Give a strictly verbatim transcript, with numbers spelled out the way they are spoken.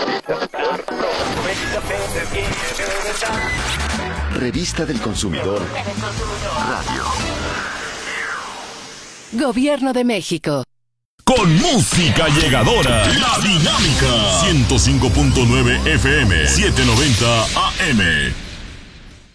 Revista del Consumidor Radio. Gobierno de México. Con música llegadora, La Dinámica. ciento cinco punto nueve F M, setecientos noventa A M.